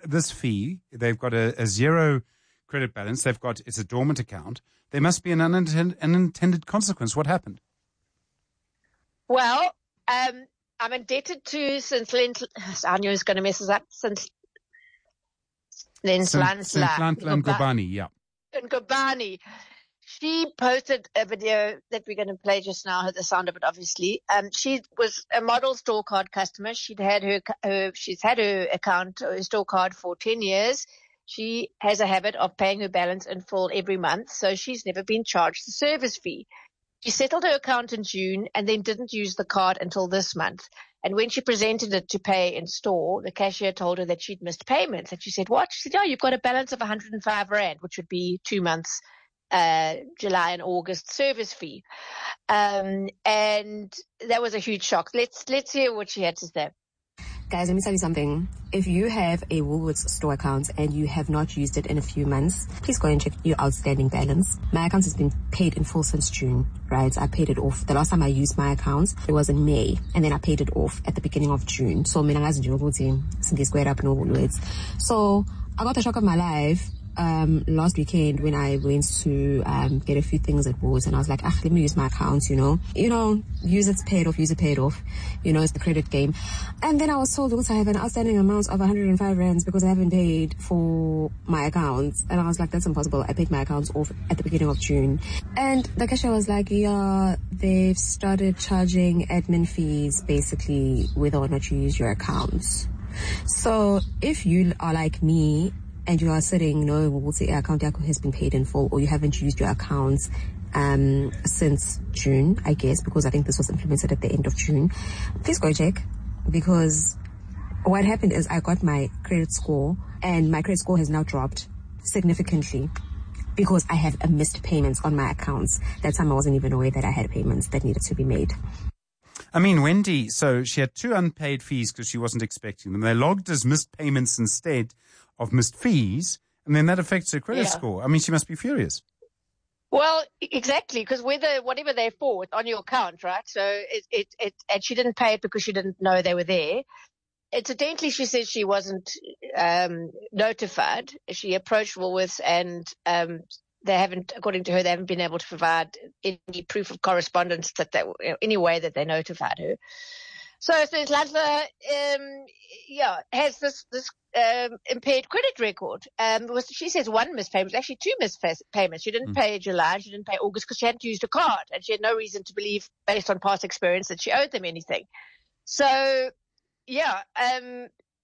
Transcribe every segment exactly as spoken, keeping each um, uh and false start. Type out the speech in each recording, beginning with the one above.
this fee. They've got a, a zero credit balance. They've got, it's a dormant account. There must be an unintended, unintended consequence. What happened? Well, um, I'm indebted to, since Lynn, I knew I was going to mess this up, since Lynn Nhlanhla Ngubane, yeah. Ngubane. She posted a video that we're going to play just now, the sound of it, obviously. Um, she was a model store card customer. She'd had her, her, she's had her account, her store card for ten years. She has a habit of paying her balance in full every month, so she's never been charged the service fee. She settled her account in June and then didn't use the card until this month. And when she presented it to pay in store, the cashier told her that she'd missed payments. And she said, what? She said, oh, you've got a balance of one hundred five rand, which would be two months uh July and August service fee. Um and that was a huge shock. Let's let's hear what she had to say. Guys, let me tell you something. If you have a Woolworths store account and you have not used it in a few months, please go and check your outstanding balance. My account has been paid in full since June, right? I paid it off. The last time I used my account, it was in May, and then I paid it off at the beginning of June. So, so I got the shock of my life Um, last weekend when I went to um, get a few things at Woolworths, and I was like, ah, let me use my account, you know. You know, use it, pay it off, use it, pay it off. You know, it's the credit game. And then I was told, look, I have an outstanding amount of one hundred five rands because I haven't paid for my account. And I was like, that's impossible. I paid my accounts off at the beginning of June. And the cashier was like, yeah, they've started charging admin fees basically whether or not you use your accounts. So if you are like me, and you are sitting, you know, we'll say your account has been paid in full, or you haven't used your accounts um, since June, I guess, because I think this was implemented at the end of June, please go check, because what happened is I got my credit score, and my credit score has now dropped significantly because I have a missed payments on my accounts. That time I wasn't even aware that I had payments that needed to be made. I mean, Wendy, so she had two unpaid fees because she wasn't expecting them. They logged as missed payments instead of missed fees, and then that affects her credit yeah. score. I mean, she must be furious. Well, exactly, because whether whatever they're for, it's on your account, right? So it, it, it, and she didn't pay it because she didn't know they were there. Incidentally, she said she wasn't um, notified. She approached Woolworths, and um, they haven't, according to her, they haven't been able to provide any proof of correspondence that they, you know, any way that they notified her. So, so Nhlanhla, um, yeah, has this, this, um, impaired credit record. Um, was, she says one missed payment, actually two missed payments. She didn't mm. pay July, she didn't pay August because she hadn't used a card, and she had no reason to believe, based on past experience, that she owed them anything. So, yeah, um,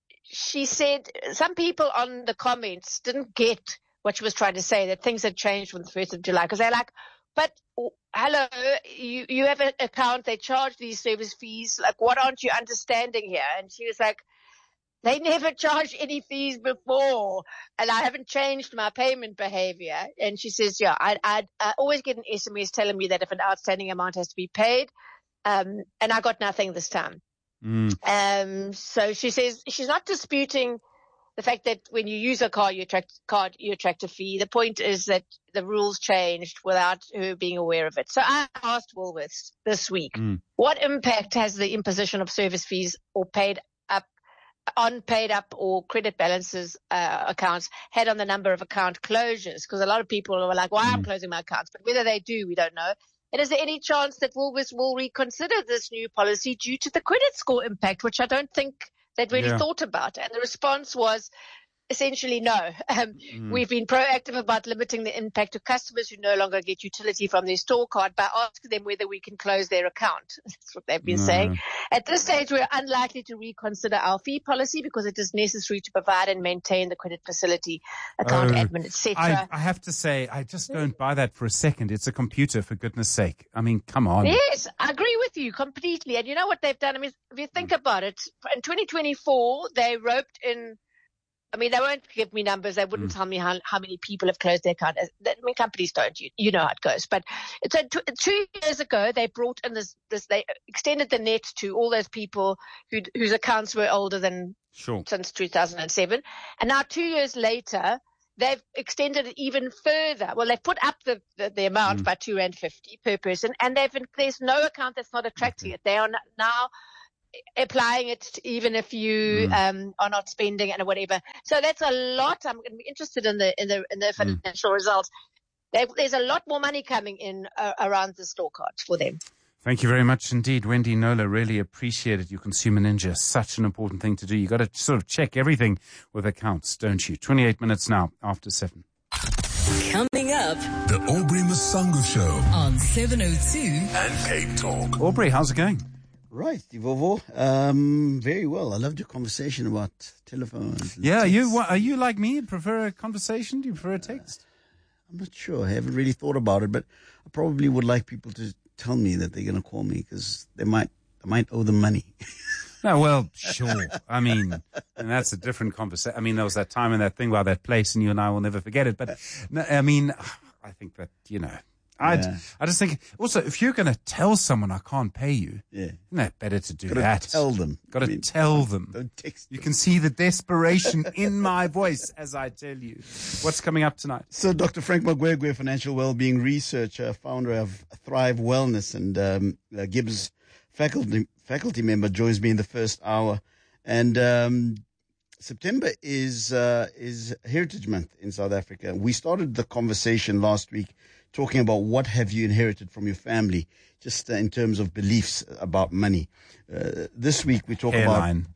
she said some people on the comments didn't get what she was trying to say, that things had changed from the first of July, because they're like, but hello, you, you have an account, they charge these service fees, like what aren't you understanding here? And she was like, they never charged any fees before, and I haven't changed my payment behavior. And she says, yeah, I, I, I always get an S M S telling me that if an outstanding amount has to be paid, um, and I got nothing this time. Mm. Um, so she says she's not disputing the fact that when you use a card, you attract card, you attract a fee. The point is that the rules changed without her being aware of it. So I asked Woolworths this week, mm. what impact has the imposition of service fees or paid up, on paid up or credit balances uh, accounts had on the number of account closures? Because a lot of people were like, well, mm. I'm closing my accounts. But whether they do, we don't know. And is there any chance that Woolworths will reconsider this new policy due to the credit score impact, which I don't think they'd really yeah. thought about? And the response was essentially no. Um, mm. We've been proactive about limiting the impact to customers who no longer get utility from their store card by asking them whether we can close their account. That's what they've been no. saying. At this stage, we're unlikely to reconsider our fee policy because it is necessary to provide and maintain the credit facility, account oh, admin, et cetera. I, I have to say, I just don't buy that for a second. It's a computer, for goodness sake. I mean, come on. Yes, I agree with you completely. And you know what they've done? I mean, if you think about it, in twenty twenty-four, they roped in, I mean, they won't give me numbers. They wouldn't mm. tell me how, how many people have closed their account. I mean, companies don't. You, you know how it goes. But it's a, t- two years ago, they brought in this, this, they extended the net to all those people who, whose accounts were older than sure. since two thousand seven. And now two years later, they've extended it even further. Well, they've put up the, the, the amount mm. by two rand fifty per person, and they've, there's no account that's not attracting okay. it. They are now applying it even if you Mm. um, are not spending and whatever. So that's a lot. I'm going to be interested in the in the in the financial mm. results. There, there's a lot more money coming in uh, around the store cards for them. Thank you very much indeed, Wendy Knowler. Really appreciate it. You Consumer Ninja, such an important thing to do. You got to sort of check everything with accounts, don't you? twenty-eight minutes now after seven. Coming up, the Aubrey Masango Show on seven oh two and Cape Talk. Aubrey, how's it going? Right, Divovo. Um, very well. I loved your conversation about telephones. Yeah, are you, what, are you like me? Prefer a conversation? Do you prefer a text? Uh, I'm not sure. I haven't really thought about it, but I probably would like people to tell me that they're going to call me because they might, I might owe them money. No, well, sure. I mean, and that's a different conversation. I mean, there was that time and that thing about that place, and you and I will never forget it. But no, I mean, I think that, you know, I yeah. I just think also if you're going to tell someone I can't pay you, yeah, isn't that better to do Gotta that? Tell them. Got to I mean, tell them. Don't text them. You can see the desperation in my voice as I tell you. What's coming up tonight? So, Doctor Frank Magwegwe, financial well-being researcher, founder of Thrive Wellness, and um, uh, Gibbs faculty faculty member, joins me in the first hour. And um, September is uh, is Heritage Month in South Africa. We started the conversation last week talking about what have you inherited from your family, just uh, in terms of beliefs about money. Uh, this week we talk Hairline.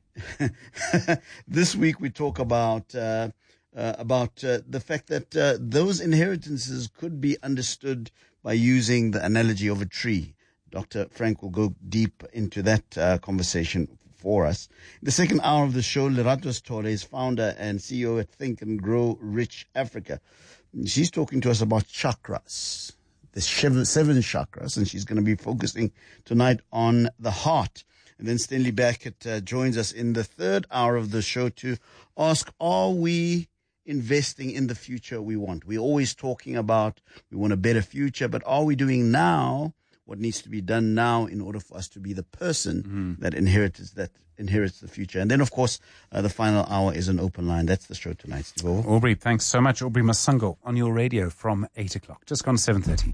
about this week we talk about uh, uh, about uh, the fact that uh, those inheritances could be understood by using the analogy of a tree. Doctor Frank will go deep into that uh, conversation for us. In the second hour of the show, Lerato Torres, founder and C E O at Think and Grow Rich Africa. She's talking to us about chakras, the seven, seven chakras, and she's going to be focusing tonight on the heart. And then Stanley Beckett uh, joins us in the third hour of the show to ask, are we investing in the future we want? We're always talking about we want a better future, but are we doing now what needs to be done now in order for us to be the person mm-hmm. that inherits that inherits the future? And then, of course, uh, the final hour is an open line. That's the show tonight, Steve. Aubrey, thanks so much. Aubrey Masango on your radio from eight o'clock. Just gone seven thirty.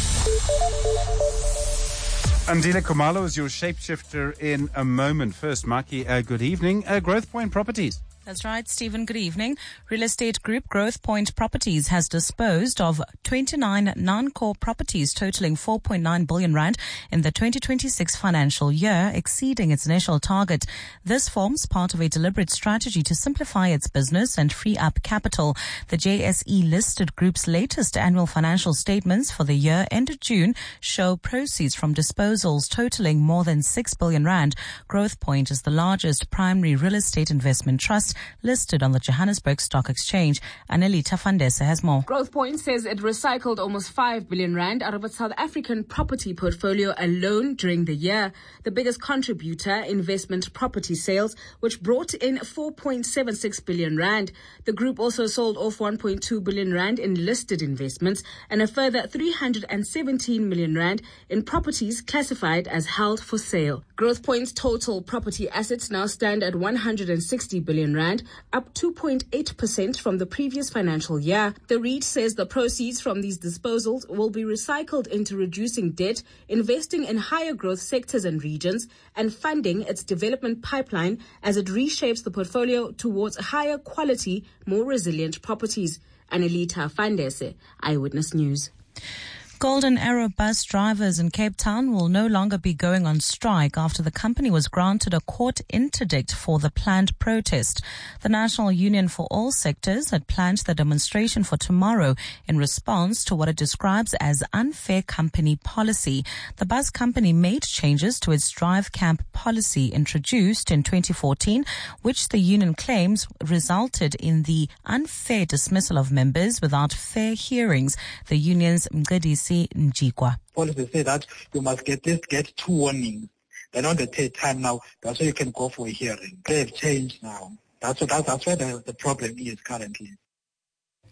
Andile Khumalo is your shapeshifter in a moment. First, Maki, uh, good evening. Uh, Growth Point Properties. That's right, Stephen. Good evening. Real estate group Growth Point Properties has disposed of twenty-nine non-core properties totaling four point nine billion rand in the twenty twenty-six financial year, exceeding its initial target. This forms part of a deliberate strategy to simplify its business and free up capital. The J S E listed group's latest annual financial statements for the year ended June show proceeds from disposals totaling more than six billion rand. Growth Point is the largest primary real estate investment trust listed on the Johannesburg Stock Exchange. Anelita Fandesa has more. Growth Point says it recycled almost five billion rand out of its South African property portfolio alone during the year. The biggest contributor, investment property sales, which brought in four point seven six billion rand. The group also sold off one point two billion rand in listed investments and a further three hundred seventeen million rand in properties classified as held for sale. Growth Point's total property assets now stand at one hundred sixty billion rand, up two point eight percent from the previous financial year. The REIT says the proceeds from these disposals will be recycled into reducing debt, investing in higher growth sectors and regions, and funding its development pipeline as it reshapes the portfolio towards higher quality, more resilient properties. Anelita Fandese, Eyewitness News. Golden Arrow bus drivers in Cape Town will no longer be going on strike after the company was granted a court interdict for the planned protest. The National Union for All Sectors had planned the demonstration for tomorrow in response to what it describes as unfair company policy. The bus company made changes to its drive camp policy introduced in twenty fourteen, which the union claims resulted in the unfair dismissal of members without fair hearings. The union's Mgedisi Njikwa. Policy say that you must get this, get two warnings. Then on the third time now, that's why you can go for a hearing. They have changed now. That's what, that's, that's where the, the problem is currently.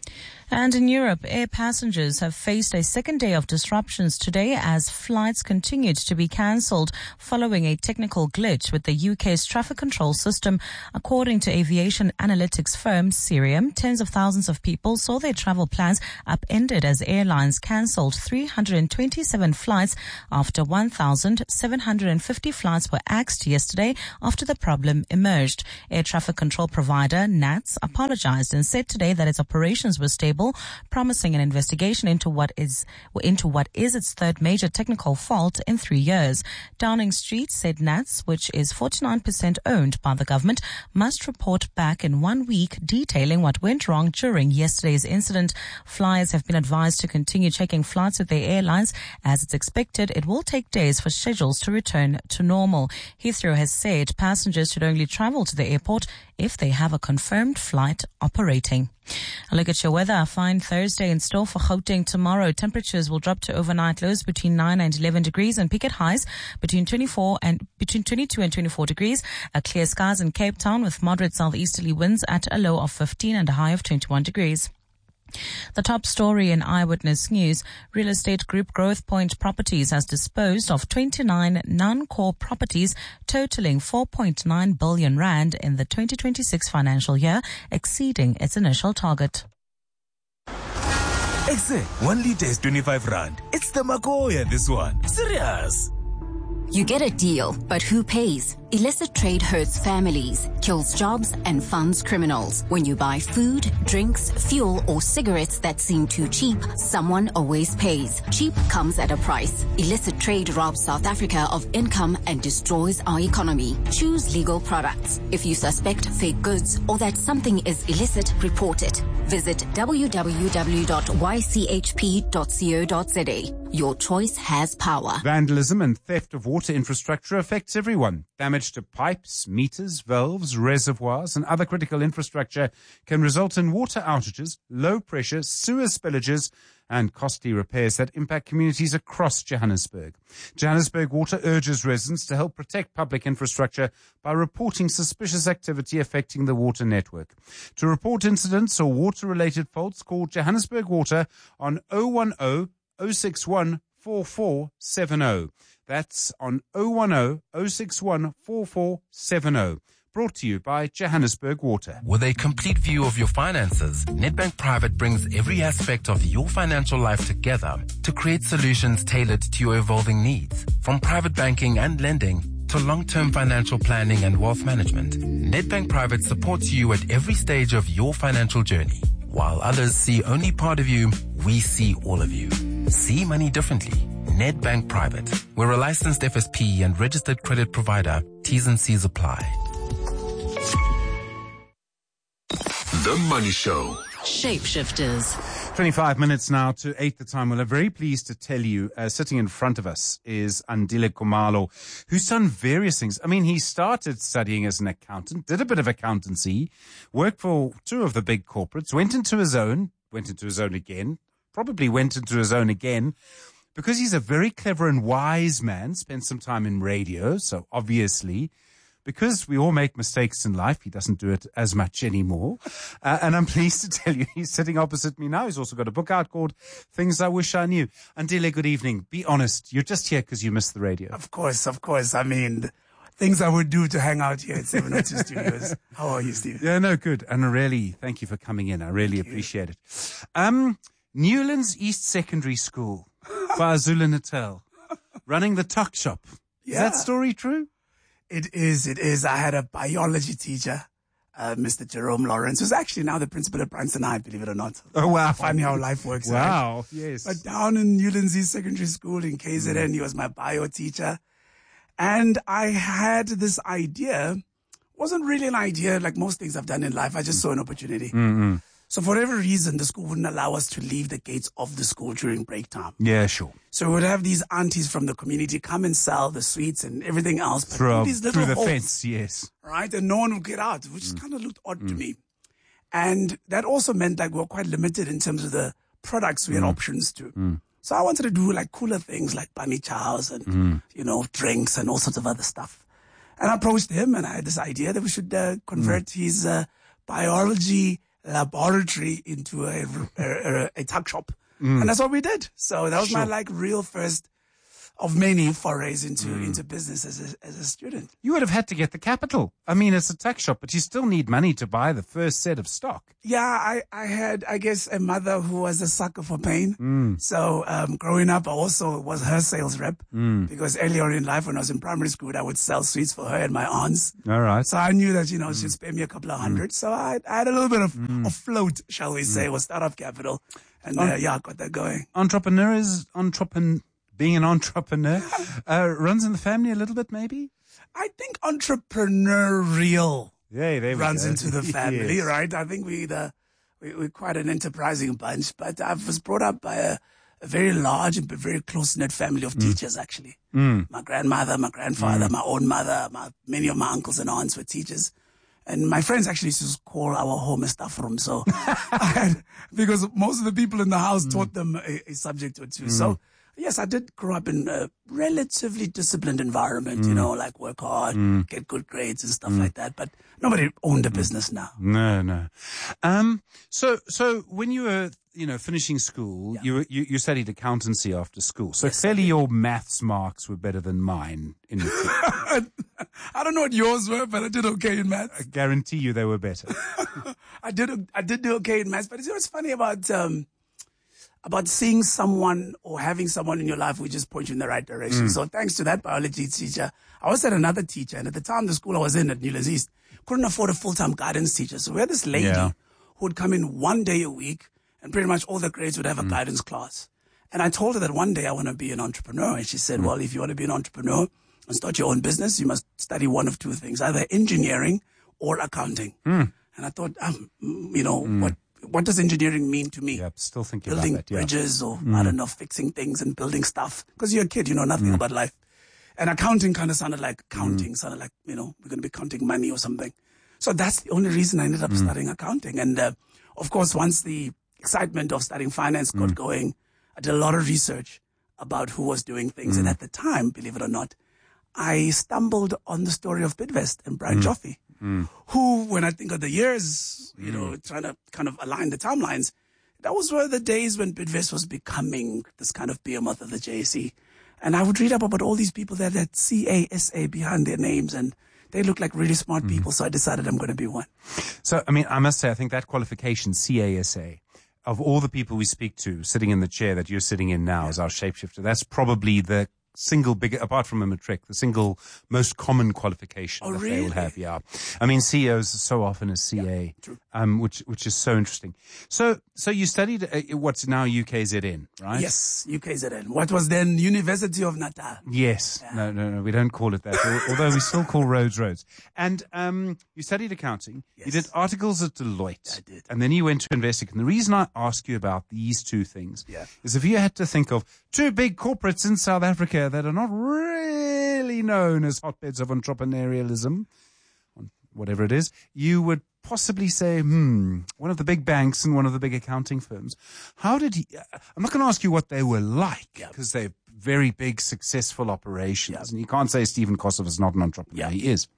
And in Europe, air passengers have faced a second day of disruptions today as flights continued to be cancelled following a technical glitch with the U K's traffic control system. According to aviation analytics firm Cirium, tens of thousands of people saw their travel plans upended as airlines cancelled three hundred twenty-seven flights after one thousand seven hundred fifty flights were axed yesterday after the problem emerged. Air traffic control provider N A T S apologized and said today that its operations were stable, promising an investigation into what is into what is its third major technical fault in three years. Downing Street said N A T S, which is forty-nine percent owned by the government, must report back in one week detailing what went wrong during yesterday's incident. Flyers have been advised to continue checking flights with their airlines. As it's expected, it will take days for schedules to return to normal. Heathrow has said passengers should only travel to the airport if they have a confirmed flight operating. A look at your weather. A fine Thursday in store for Gauteng tomorrow. Temperatures will drop to overnight lows between nine and eleven degrees and peak at highs between twenty-four and between twenty-two and twenty-four degrees. A clear skies in Cape Town with moderate southeasterly winds at a low of fifteen and a high of twenty-one degrees. The top story in Eyewitness News: real estate group Growth Point Properties has disposed of twenty-nine non-core properties totaling four point nine billion rand in the twenty twenty-six financial year, exceeding its initial target. Exe, one liter is twenty-five rand. It's the Magoya, this one. Serious. You get a deal, but who pays? Illicit trade hurts families, kills jobs, and funds criminals. When you buy food, drinks, fuel, or cigarettes that seem too cheap, someone always pays. Cheap comes at a price. Illicit trade robs South Africa of income and destroys our economy. Choose legal products. If you suspect fake goods or that something is illicit, report it. Visit w w w dot y c h p dot co dot z a. Your choice has power. Vandalism and theft of water infrastructure affects everyone. Damage to pipes, meters, valves, reservoirs, and other critical infrastructure can result in water outages, low pressure, sewer spillages, and costly repairs that impact communities across Johannesburg. Johannesburg Water urges residents to help protect public infrastructure by reporting suspicious activity affecting the water network. To report incidents or water-related faults, call Johannesburg Water on zero one zero, zero six one, four four seven zero. That's on zero one zero, zero six one, four four seven zero. Brought to you by Johannesburg Water. With a complete view of your finances, Nedbank Private brings every aspect of your financial life together to create solutions tailored to your evolving needs. From private banking and lending to long-term financial planning and wealth management, Nedbank Private supports you at every stage of your financial journey. While others see only part of you, we see all of you. See money differently. Nedbank Private. We're a licensed F S P and registered credit provider. T's and C's apply. The Money Show. Shapeshifters. twenty-five minutes now to eight the time. Well, I'm very pleased to tell you, uh, sitting in front of us is Andile Khumalo, who's done various things. I mean, he started studying as an accountant, did a bit of accountancy, worked for two of the big corporates, went into his own, went into his own again, probably went into his own again, because he's a very clever and wise man, spent some time in radio, so obviously, because we all make mistakes in life, he doesn't do it as much anymore. Uh, and I'm pleased to tell you, he's sitting opposite me now. He's also got a book out called Things I Wish I Knew. Andile, good evening. Be honest. You're just here because you missed the radio. Of course, of course. I mean, things I would do to hang out here at seven oh two Studios. How are you, Steve? Yeah, no, good. And really, thank you for coming in. I really thank appreciate you. it. Um, Newlands East Secondary School, KwaZulu-Natal, running the tuck shop. Yeah. Is that story true? It is, it is. I had a biology teacher, uh, Mister Jerome Lawrence, who's actually now the principal at Bryanston High, believe it or not. Oh, wow. Funny how life works. Wow, right? yes. But down in Newlands East Secondary School in K Z N, mm. he was my bio teacher. And I had this idea. Wasn't really an idea like most things I've done in life. I just saw an opportunity. Mm-hmm. So for whatever reason, the school wouldn't allow us to leave the gates of the school during break time. Yeah, sure. So we would have these aunties from the community come and sell the sweets and everything else. But through, these little through the holes, fence, yes. Right? And no one would get out, which mm. kind of looked odd mm. to me. And that also meant like we were quite limited in terms of the products we had mm. options to. Mm. So I wanted to do like cooler things like bunny chows and, mm. you know, drinks and all sorts of other stuff. And I approached him and I had this idea that we should uh, convert mm. his uh, biology laboratory into a, a, a, a tuck shop. Mm. And that's what we did. So that was Sure. my like real first of many forays into, Mm. into business as a, as a student. You would have had to get the capital. I mean, it's a tuck shop, but you still need money to buy the first set of stock. Yeah, I, I had, I guess, a mother who was a sucker for pain. Mm. So um, growing up, I also was her sales rep Mm. because earlier in life, when I was in primary school, I would sell sweets for her and my aunts. All right. So I knew that, you know, she'd spare me a couple of hundred. So I, I had a little bit of, of float, shall we say, or startup capital. And uh, yeah, I got that going. Entrepreneur is entrepreneur. Being an entrepreneur uh, runs in the family a little bit, maybe. I think entrepreneurial Yeah, there we runs go. into the family, Yes. right? I think we the we, we're quite an enterprising bunch. But I was brought up by a, a very large and very close knit family of teachers. Actually, Mm. my grandmother, my grandfather, Mm. my own mother, my, many of my uncles and aunts were teachers. And my friends actually used to call our home a staff room. So, I had, because most of the people in the house taught them a, a subject or two. Mm. So, yes, I did grow up in a relatively disciplined environment, you Mm. know, like work hard, Mm. get good grades and stuff Mm. like that. But nobody owned a business now. No, no. Um, so, so when you were, you know, finishing school, you, were, you you studied accountancy after school. So clearly your maths marks were better than mine in the I don't know what yours were, but I did okay in maths. I guarantee you they were better. I did, I did do okay in maths. But you know what's funny about, um, about seeing someone or having someone in your life who just point you in the right direction. Mm. So thanks to that biology teacher, I was at another teacher. And at the time, the school I was in at Newlands East couldn't afford a full-time guidance teacher. So we had this lady Yeah. who would come in one day a week and pretty much all the grades would have a guidance class. And I told her that one day I want to be an entrepreneur. And she said, well, if you want to be an entrepreneur and start your own business, you must study one of two things, either engineering or accounting. Mm. And I thought, um, you know, Mm. what what does engineering mean to me? Yeah, still thinking Building about that. Yeah. bridges or, Mm. I don't know, fixing things and building stuff. Because you're a kid, you know nothing Mm. about life. And accounting kind of sounded like accounting, sounded like, you know, we're going to be counting money or something. So that's the only reason I ended up Mm. studying accounting. And, uh, of course, once the excitement of studying finance got Mm. going, I did a lot of research about who was doing things. Mm. And at the time, believe it or not, I stumbled on the story of Bidvest and Brian Mm. Joffe, Mm. who, when I think of the years, you know, trying to kind of align the timelines, that was were the days when Bidvest was becoming this kind of behemoth of the J S E. And I would read up about all these people that had C A S A behind their names, and they looked like really smart people. So I decided I'm going to be one. So, I mean, I must say, I think that qualification, C A S A, of all the people we speak to sitting in the chair that you're sitting in now as our shapeshifter, that's probably the single big, apart from a matric, the single most common qualification Oh, that they really? will have. Yeah. I mean, C E Os so often is C A, um, which, which is so interesting. So, so you studied uh, what's now U K Z N, right? Yes, U K Z N. What was then University of Natal. Yes. No, no, no, we don't call it that, al- although we still call roads roads. And um, you studied accounting. You did articles at Deloitte. I did. And then you went to Investec. And the reason I ask you about these two things Yeah. is if you had to think of two big corporates in South Africa that are not really known as hotbeds of entrepreneurialism, whatever it is, you would possibly say, hmm, one of the big banks and one of the big accounting firms. How did he, I'm not going to ask you what they were like, because they're very big, successful operations. And you can't say Stephen Kosoff is not an entrepreneur. He is.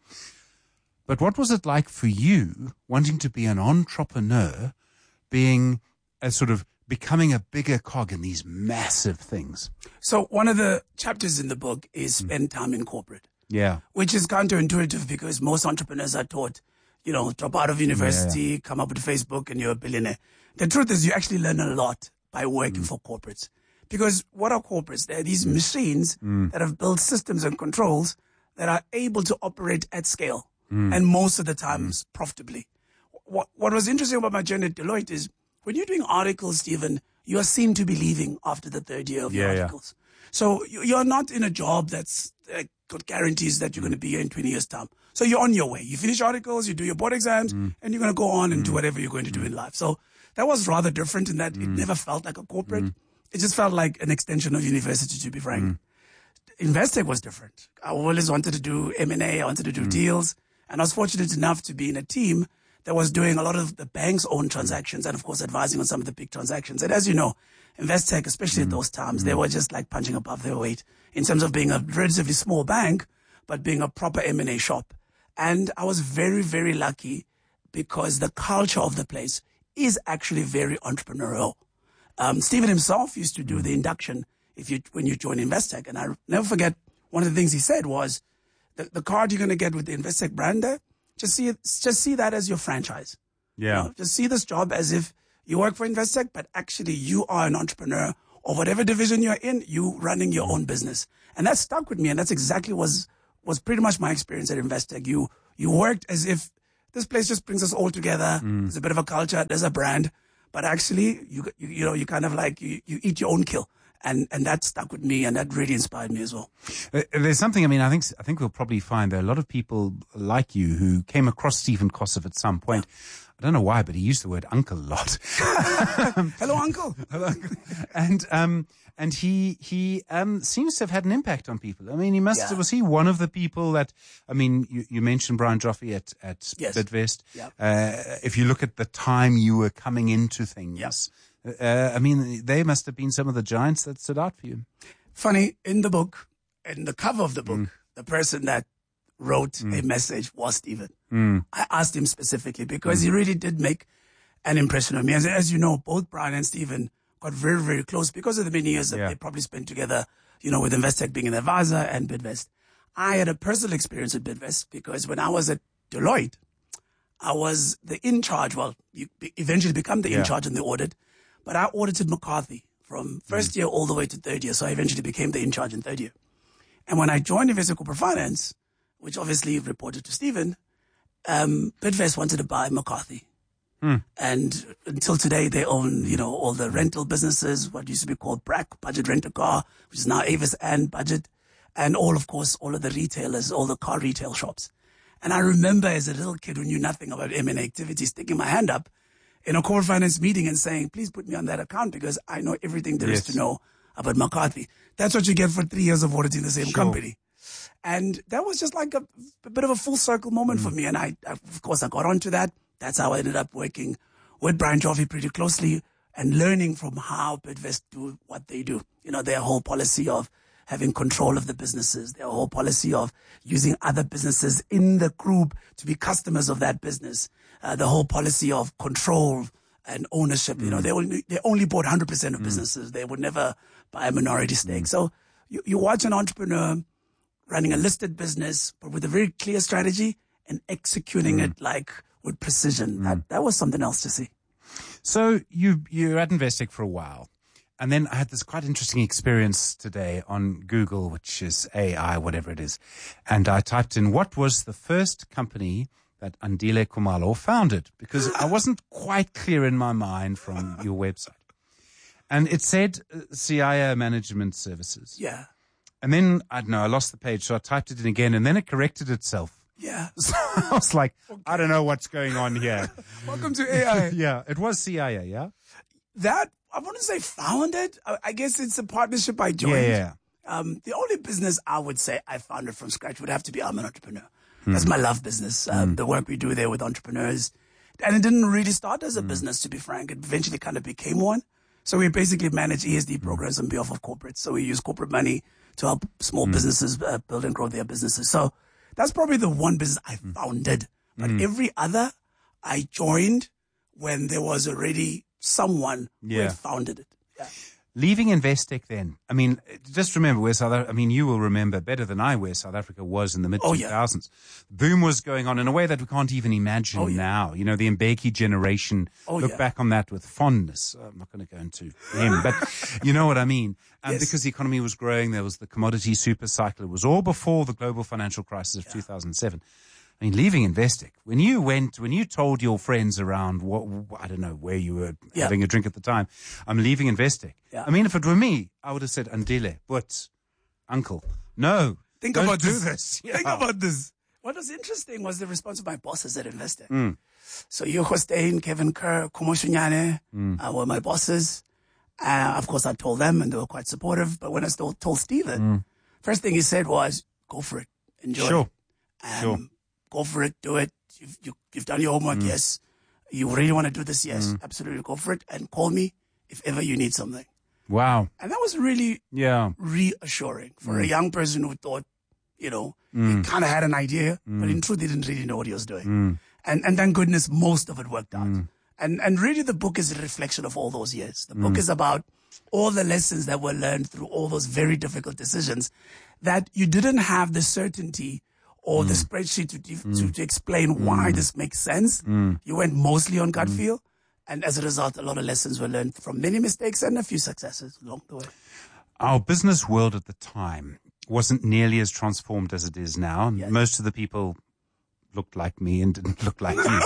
But what was it like for you wanting to be an entrepreneur, being a sort of becoming a bigger cog in these massive things? So one of the chapters in the book is spend time in corporate. Yeah. Which is counterintuitive because most entrepreneurs are taught, you know, drop out of university, Yeah, yeah. come up with Facebook and you're a billionaire. The truth is you actually learn a lot by working for corporates. Because what are corporates? They're these machines Mm. that have built systems and controls that are able to operate at scale. Mm. And most of the times profitably. What, what was interesting about my journey at Deloitte is when you're doing articles, Stephen, you are seen to be leaving after the third year of your Yeah, yeah. articles. So you- you're not in a job that's uh, got guarantees that you're going to be here in twenty years' time. So you're on your way. You finish articles, you do your board exams, and you're going to go on and do whatever you're going to do in life. So that was rather different in that it never felt like a corporate. It just felt like an extension of university, to be frank. Investec was different. I always wanted to do M and A. I wanted to do deals. And I was fortunate enough to be in a team that was doing a lot of the bank's own transactions and, of course, advising on some of the big transactions. And as you know, Investec, especially at those times, they were just like punching above their weight in terms of being a relatively small bank, but being a proper M and A shop. And I was very, very lucky because the culture of the place is actually very entrepreneurial. Um, Stephen himself used to do the induction if you when you join Investec, and I never forget one of the things he said was the, the card you're going to get with the Investec brand there, just see it, just see that as your franchise. Yeah. You know, just see this job as if you work for Investec, but actually you are an entrepreneur, or whatever division you're in, you running your own business. And that stuck with me, and that's exactly was was pretty much my experience at Investec. You you worked as if this place just brings us all together. Mm. There's a bit of a culture, there's a brand, but actually you you, you know you kind of like you, you eat your own kill. And and that stuck with me, and that really inspired me as well. Uh, there's something. I mean, I think I think we'll probably find there are a lot of people like you who came across Stephen Koseff at some point. Yeah. I don't know why, but he used the word uncle a lot. Hello, uncle. Hello, uncle. And um and he he um seems to have had an impact on people. I mean, he must Yeah. was he one of the people that I mean, you, you mentioned Brian Joffe at at Yes. Bidvest. Yep. Uh, if you look at the time you were coming into things. Yep. Uh, I mean, they must have been some of the giants that stood out for you. Funny, in the book, in the cover of the book, Mm. the person that wrote Mm. a message was Stephen. Mm. I asked him specifically because Mm. he really did make an impression on me. As, as you know, both Brian and Stephen got very, very close because of the many years that Yeah. they probably spent together, you know, with Investec being an advisor and Bidvest. I had a personal experience at Bidvest because when I was at Deloitte, I was the in charge. Well, you be- eventually become the Yeah. in charge in the audit, but I audited McCarthy from first year all the way to third year. So I eventually became the in charge in third year. And when I joined Investec Corporate Finance, which obviously reported to Stephen, um, Bidvest wanted to buy McCarthy. Hmm. And until today, they own, you know, all the rental businesses, what used to be called B R A C, Budget Rent a Car, which is now Avis and Budget, and all, of course, all of the retailers, all the car retail shops. And I remember as a little kid who knew nothing about M and A activity, sticking my hand up in a corporate finance meeting and saying, please put me on that account because I know everything there is Yes. to know about McCarthy. That's what you get for three years of auditing the same Sure. company. And that was just like a, a bit of a full circle moment Mm. for me. And I, I, of course, I got onto that. That's how I ended up working with Brian Joffe pretty closely and learning from how Bidvest do what they do. You know, their whole policy of having control of the businesses, their whole policy of using other businesses in the group to be customers of that business, uh, the whole policy of control and ownership. Mm. You know, they only, they only bought one hundred percent of businesses. They would never buy a minority stake. Mm. So you, you watch an entrepreneur running a listed business, but with a very clear strategy and executing Mm. it like with precision. That, that was something else to see. So you you're at Investec for a while, and then I had this quite interesting experience today on Google, which is A I, whatever it is, and I typed in what was the first company that Andile Khumalo founded, because I wasn't quite clear in my mind from your website, and it said uh, C I A Management Services. Yeah. And then I don't know, I lost the page, so I typed it in again, and then it corrected itself. Yeah. So I was like, okay. I don't know what's going on here. Welcome to A I. Yeah, it was C I A, yeah? That, I wouldn't say founded. I, I guess it's a partnership I joined. Yeah, yeah. Um, the only business I would say I founded from scratch would have to be I'm an entrepreneur. Hmm. That's my love business. Um, hmm. The work we do there with entrepreneurs. And it didn't really start as a hmm. business, to be frank. It eventually kind of became one. So we basically manage E S D programs on behalf of corporates. So we use corporate money to help small hmm. businesses uh, build and grow their businesses. So that's probably the one business I founded. But mm. every other I joined when there was already someone yeah. who had founded it. Yeah. Leaving Investec then, I mean, just remember where South Africa, I mean, you will remember better than I where South Africa was in the mid two thousands. Oh, yeah. Boom was going on in a way that we can't even imagine oh, yeah. now. You know, the Mbeki generation, oh, look yeah. back on that with fondness. I'm not going to go into him, but you know what I mean. And yes. because the economy was growing, there was the commodity super cycle. It was all before the global financial crisis of yeah. two thousand seven. I mean, leaving Investec, when you went, when you told your friends around what, I don't know where you were yeah. having a drink at the time, I'm leaving Investec. Yeah. I mean, if it were me, I would have said, Andile, but uncle, no. Think don't about do this. this. Yeah. Think about this. What was interesting was the response of my bosses at Investec. Mm. So Hugo Steyn, Kevin Kerr, Kumo Shunyane mm. uh, were my bosses. Uh, of course, I told them and they were quite supportive. But when I still told Stephen, mm. first thing he said was, go for it. Enjoy sure. it. Um, sure. Go for it. Do it. You've, you, you've done your homework. Mm. Yes. You really want to do this? Yes. Mm. Absolutely. Go for it. And call me if ever you need something. Wow. And that was really yeah. reassuring for mm. a young person who thought, you know, mm. he kind of had an idea, mm. but in truth, he didn't really know what he was doing. Mm. And and thank goodness most of it worked out. Mm. And, and really the book is a reflection of all those years. The book Mm. is about all the lessons that were learned through all those very difficult decisions that you didn't have the certainty or the spreadsheet to, def- to, to explain why this makes sense. You went mostly on gut feel. And as a result, a lot of lessons were learned from many mistakes and a few successes along the way. Our business world at the time wasn't nearly as transformed as it is now. Most of the people looked like me and didn't look like you.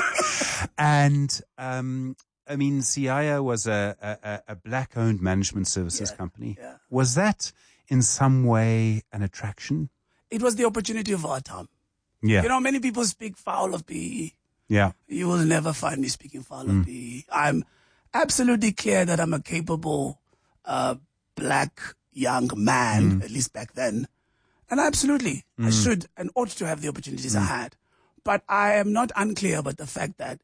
And, um, I mean, Siaya was a, a, a black-owned management services Yeah, company. yeah. Was that in some way an attraction? It was the opportunity of our time. Yeah. You know, many people speak foul of P E. Yeah. You will never find me speaking foul Mm. of P E. I'm absolutely clear that I'm a capable uh, black young man, Mm. at least back then. And absolutely, I Mm. should and ought to have the opportunities I Mm. had. But I am not unclear about the fact that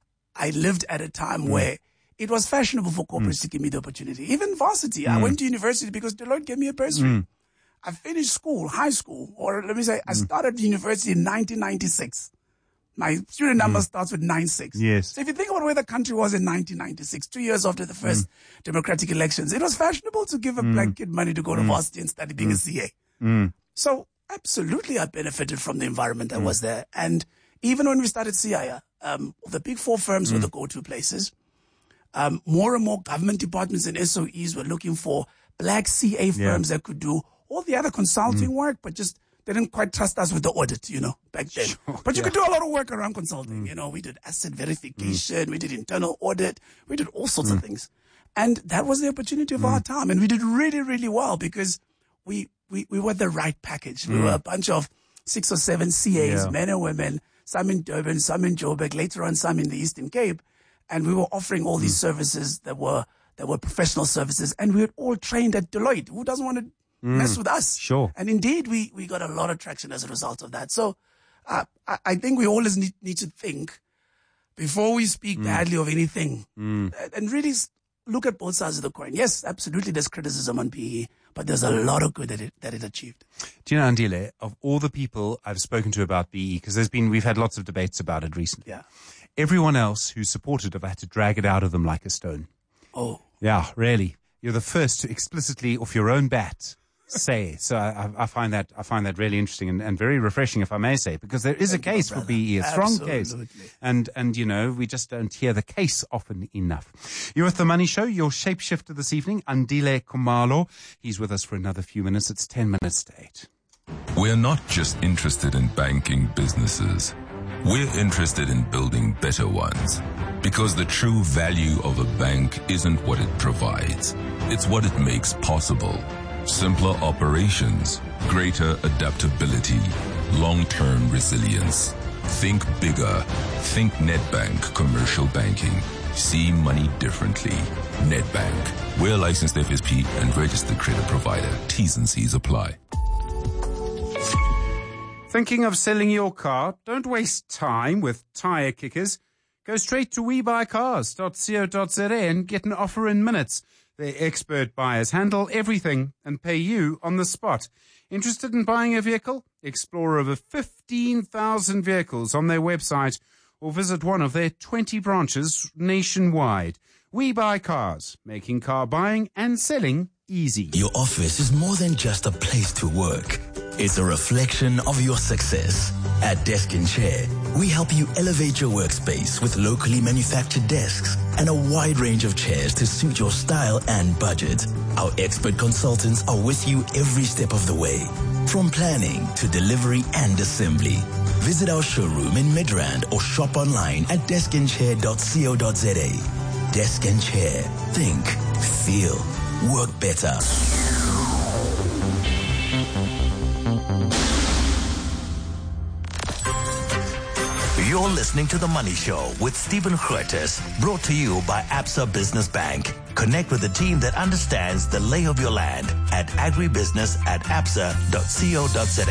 I lived at a time Mm. where it was fashionable for corporates to give me the opportunity. Even varsity. I Mm. went to university because Deloitte gave me a bursary. Mm. I finished school, high school, or let me say, I started university in nineteen ninety-six. My student number starts with nine six. Yes. So if you think about where the country was in nineteen ninety-six, two years after the first democratic elections, it was fashionable to give a Mm. black kid money to go to Mm. varsity and study being a Mm. C A. Mm. So absolutely, I benefited from the environment that was there. And even when we started Siaya, um, the big four firms were the go-to places. Um, more and more government departments and S O Es were looking for black C A firms Yeah. that could do all the other consulting work, but just they didn't quite trust us with the audit, you know, back then. But you yeah. could do a lot of work around consulting. You know, we did asset verification, we did internal audit, we did all sorts of things. And that was the opportunity of our time. And we did really, really well because we, we, we were the right package. We Mm. were a bunch of six or seven C As, Yeah. men and women, some in Durban, some in Joburg, later on some in the Eastern Cape. And we were offering all these services that were, that were professional services. And we were all trained at Deloitte. Who doesn't want to Mm. mess with us? Sure. And indeed, we, we got a lot of traction as a result of that. So uh, I, I think we always need, need to think before we speak badly of anything Mm. and- and really s- look at both sides of the coin. Yes, absolutely, there's criticism on P E, but there's a lot of good that it, that it achieved. Do you know, Andile, of all the people I've spoken to about B E, because there's been, we've had lots of debates about it recently. Yeah. Everyone else who supported it, I've had to drag it out of them like a stone. Oh. Yeah, really. You're the first to explicitly, off your own bat, say. So I, I find that I find that really interesting and, and very refreshing, if I may say, because there is Thank a you, case my for brother. B E, a strong case, Absolutely. and and you know we just don't hear the case often enough. You're with the Money Show, your shapeshifter this evening, Andile Khumalo. He's with us for another few minutes. It's ten minutes to eight. We're not just interested in banking businesses. We're interested in building better ones. Because the true value of a bank isn't what it provides. It's what it makes possible. Simpler operations, greater adaptability, long-term resilience. Think bigger. Think Nedbank Commercial Banking. See money differently. Nedbank. We're licensed F S P and registered credit provider. T's and C's apply. Thinking of selling your car? Don't waste time with tire kickers. Go straight to we buy cars dot co dot za and get an offer in minutes. Their expert buyers handle everything and pay you on the spot. Interested in buying a vehicle? Explore over fifteen thousand vehicles on their website or visit one of their twenty branches nationwide. We Buy Cars, making car buying and selling easy. Your office is more than just a place to work. It's a reflection of your success. At Desk and Chair, we help you elevate your workspace with locally manufactured desks and a wide range of chairs to suit your style and budget. Our expert consultants are with you every step of the way, from planning to delivery and assembly. Visit our showroom in Midrand or shop online at desk and chair dot co dot za. Desk and Chair. Think, feel, work better. You're listening to The Money Show with Stephen Curtis, brought to you by Absa Business Bank. Connect with the team that understands the lay of your land at agribusiness at absa dot co dot za.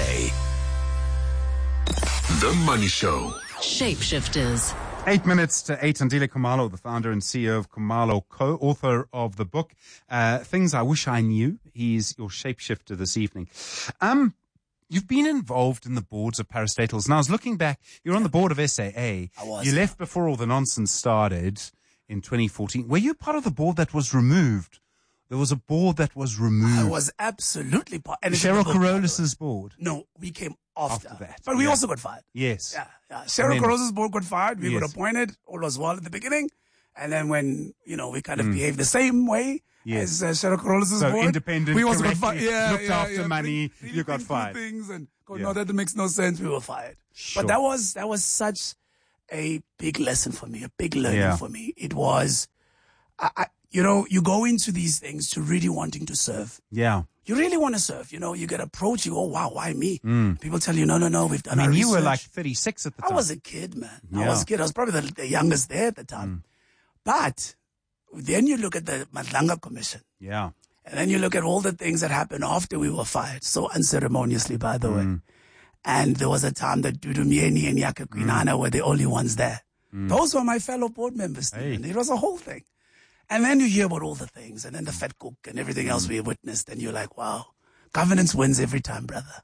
The Money Show. Shapeshifters. Eight minutes to eight. Andile Khumalo, the founder and C E O of Khumalo Co., author of the book, uh, Things I Wish I Knew. He's your shapeshifter this evening. Um, You've been involved in the boards of parastatals. And I was looking back, you're on the board of S A A. I was. You left before all the nonsense started. in twenty fourteen. Were you part of the board that was removed? There was a board that was removed. I was absolutely part. And Cheryl Carolus' board. No, we came after, After that, but we yeah. also got fired. Yes. Yeah, yeah. Cheryl then- Carolus' board got fired. We Yes. got appointed. All was well at the beginning, and then when you know we kind of behaved the same way Yes. as uh, Cheryl Carolus' So board, independent, we also got correctly, fired. Yeah, looked yeah, after yeah. money, Really you got think through fired. Things and go, Yeah. no, that makes no sense. We were fired. Sure. But that was that was such a big lesson for me, a big learning Yeah. for me. It was, I, I, you know, you go into these things to really wanting to serve. Yeah. You really want to serve. You know, you get approached. You go, wow, why me? Mm. People tell you, no, no, no, we've I done mean, our you were research. like thirty-six at the I time. was a kid, man. I Yeah. was a kid. I was probably the, the youngest there at the time. But then you look at the Madlanga Commission. Yeah. And then you look at all the things that happened after we were fired, so unceremoniously, by the way. And there was a time that Dudu Mieni and Yaka Kwinana were the only ones there. Those were my fellow board members, Stephen. It was a whole thing. And then you hear about all the things, and then the Fat Cook and everything else we witnessed, and you're like, wow, governance wins every time, brother.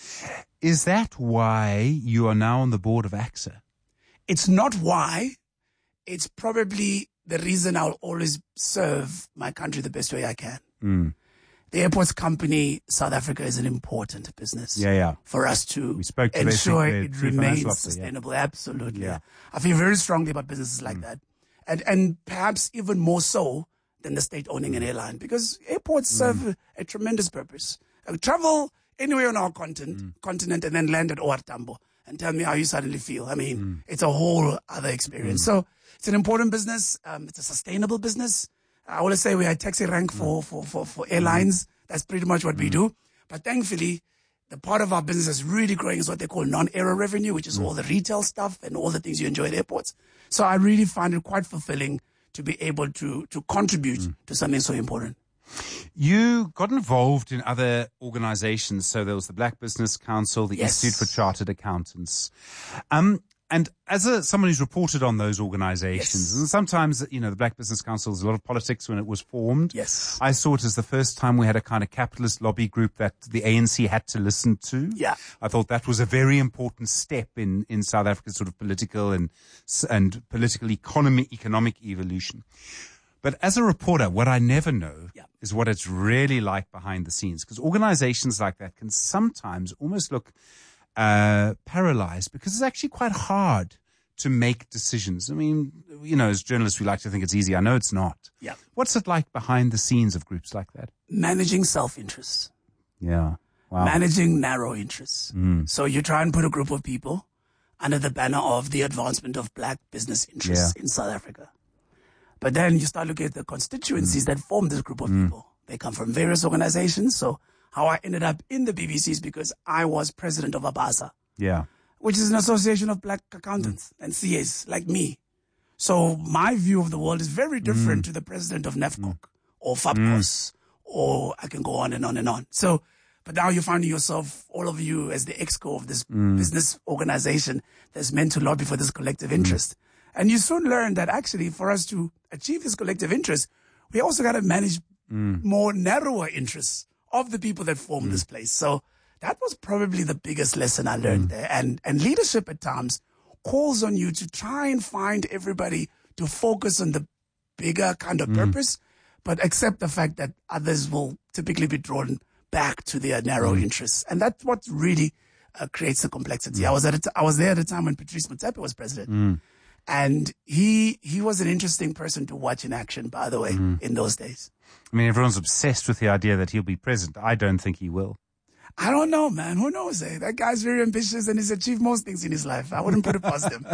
Is that why you are now on the board of AXA? It's not why. It's probably the reason I'll always serve my country the best way I can. Mm. The airports company, South Africa, is an important business. Yeah, yeah. For us to We spoke to ensure basically it Chief remains Financial Officer, yeah. sustainable. Absolutely. Yeah. I feel very strongly about businesses like that. And and perhaps even more so than the state owning an airline, because airports serve a tremendous purpose. Uh, travel anywhere on our continent, continent and then land at O R Tambo and tell me how you suddenly feel. I mean, it's a whole other experience. So it's an important business. Um, it's a sustainable business. I always say we are a taxi rank for, for, for, for airlines. That's pretty much what we do. But thankfully, the part of our business that's really growing is what they call non-aero revenue, which is all the retail stuff and all the things you enjoy at airports. So I really find it quite fulfilling to be able to, to contribute to something so important. You got involved in other organizations. So there was the Black Business Council, the Yes. Institute for Chartered Accountants. Um, and as a, someone who's reported on those organizations, Yes. and sometimes, you know, the Black Business Council was a lot of politics when it was formed. Yes. I saw it as the first time we had a kind of capitalist lobby group that the A N C had to listen to. Yeah. I thought that was a very important step in, in South Africa's sort of political and, and political economy, economic evolution. But as a reporter, what I never know Yeah. is what it's really like behind the scenes, because organizations like that can sometimes almost look uh, paralyzed because it's actually quite hard to make decisions. I mean, you know, as journalists, we like to think it's easy. I know it's not. Yeah. What's it like behind the scenes of groups like that? Managing self-interest. Yeah. Wow. Managing narrow interests. So you try and put a group of people under the banner of the advancement of black business interests Yeah. in South Africa. But then you start looking at the constituencies that form this group of people. They come from various organizations. So how I ended up in the B B C is because I was president of ABASA, Yeah. which is an association of black accountants and C As like me. So my view of the world is very different to the president of NEFCOC or FABCOS, or I can go on and on and on. So, but now you're finding yourself, all of you, as the exco of this business organization that's meant to lobby for this collective interest. And you soon learn that actually for us to achieve this collective interest, we also got to manage more narrower interests of the people that form this place. So that was probably the biggest lesson I learned there. And, and leadership at times calls on you to try and find everybody to focus on the bigger kind of purpose, but accept the fact that others will typically be drawn back to their narrow interests. And that's what really uh, creates the complexity. I was at a t- I was there at a time when Patrice Motsepe was president. And he he was an interesting person to watch in action, by the way, in those days. I mean, everyone's obsessed with the idea that he'll be president. I don't think he will. I don't know, man. Who knows? Eh? That guy's very ambitious and he's achieved most things in his life. I wouldn't put it past him.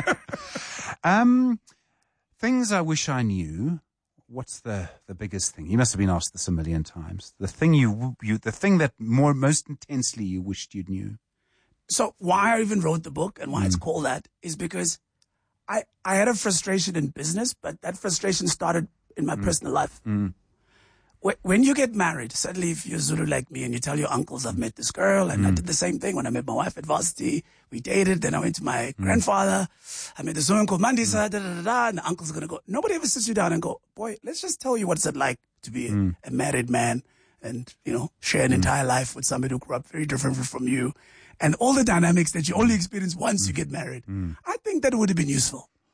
Um, things I wish I knew. What's the, the biggest thing? You must have been asked this a million times. The thing you, you the thing that more most intensely you wished you knew. So why I even wrote the book and why it's called that is because I, I had a frustration in business, but that frustration started in my personal life. Mm. When you get married, suddenly if you're Zulu like me and you tell your uncles, I've met this girl, and I did the same thing when I met my wife at varsity. We dated, then I went to my grandfather. I met this woman called Mandisa, da, da, da, da, and the uncle's going to go. Nobody ever sits you down and go, boy, let's just tell you what's it like to be a, a married man and, you know, share an entire life with somebody who grew up very different from you. And all the dynamics that you only experience once you get married. I think that would have been useful.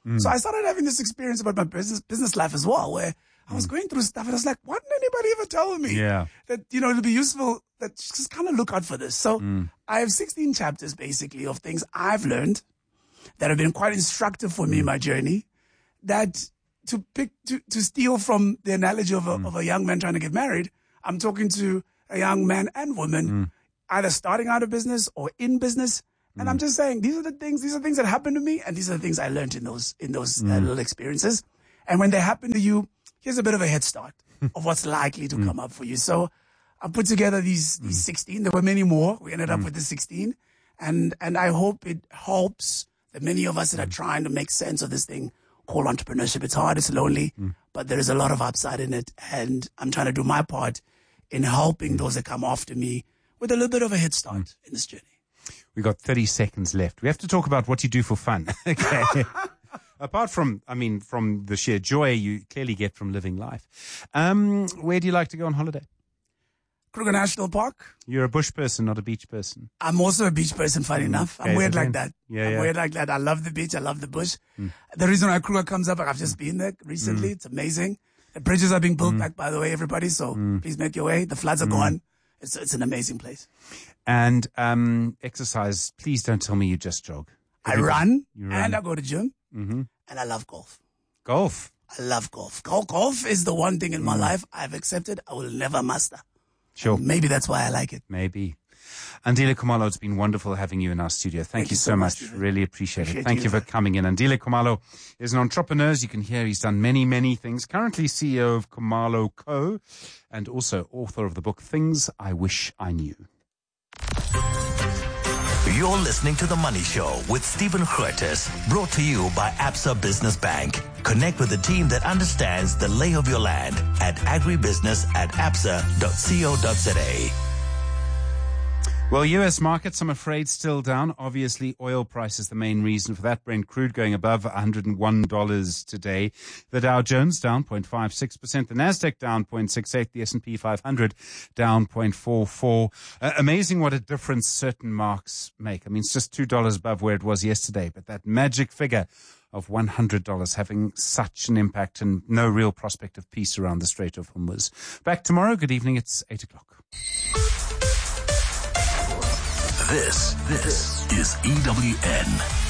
Mm. So I started having this experience about my business business life as well, where I was going through stuff and I was like, why didn't anybody ever tell me yeah. that, you know, it'll be useful, that just kind of look out for this. So mm. I have sixteen chapters basically of things I've learned that have been quite instructive for me in my journey, that to pick, to, to steal from the analogy of a, mm. of a young man trying to get married, I'm talking to a young man and woman, mm. either starting out a business or in business. And mm. I'm just saying, these are the things, these are things that happened to me. And these are the things I learned in those, in those mm. uh, little experiences. And when they happen to you, here's a bit of a head start of what's likely to mm. come up for you. So I put together these, these mm. sixteen. There were many more. We ended up mm. with the sixteen. And, and I hope it helps that many of us that are trying to make sense of this thing called entrepreneurship. It's hard, it's lonely, mm. but there is a lot of upside in it. And I'm trying to do my part in helping those that come after me with a little bit of a head start mm. in this journey. We got thirty seconds left. We have to talk about what you do for fun. Okay. Apart from, I mean, from the sheer joy you clearly get from living life. Um, where do you like to go on holiday? Kruger National Park. You're a bush person, not a beach person. I'm also a beach person, funny mm. enough. I'm okay, weird again. like that. Yeah, I'm yeah. weird like that. I love the beach. I love the bush. Mm. The reason why Kruger comes up, I've just been there recently. Mm. It's amazing. The bridges are being built mm. back, by the way, everybody. So mm. please make your way. The floods are mm. gone. It's, it's an amazing place. And um, exercise, please don't tell me you just jog. I run, run and I go to gym mm-hmm. and I love golf. Golf? I love golf. Golf, golf is the one thing in my mm. life I've accepted I will never master. Sure. And maybe that's why I like it. Maybe. Andile Khumalo, it's been wonderful having you in our studio. Thank, Thank you, you so much. much. Really appreciate, appreciate it. Thank you, you for coming in. Andile Khumalo is an entrepreneur. As you can hear, he's done many, many things. Currently C E O of Khumalo Co. and also author of the book Things I Wish I Knew. You're listening to The Money Show with Stephen Curtis, brought to you by Absa Business Bank. Connect with a team that understands the lay of your land at agribusiness at absa dot co dot za. Well, U S markets, I'm afraid, still down. Obviously, oil price is the main reason for that. Brent crude going above one hundred one dollars today. The Dow Jones down zero point five six percent. The Nasdaq down zero point six eight. The S and P five hundred down zero point four four. Uh, amazing what a difference certain marks make. I mean, it's just two dollars above where it was yesterday, but that magic figure of one hundred dollars having such an impact and no real prospect of peace around the Strait of Hormuz. Back tomorrow. Good evening. It's eight o'clock. This, this is E W N.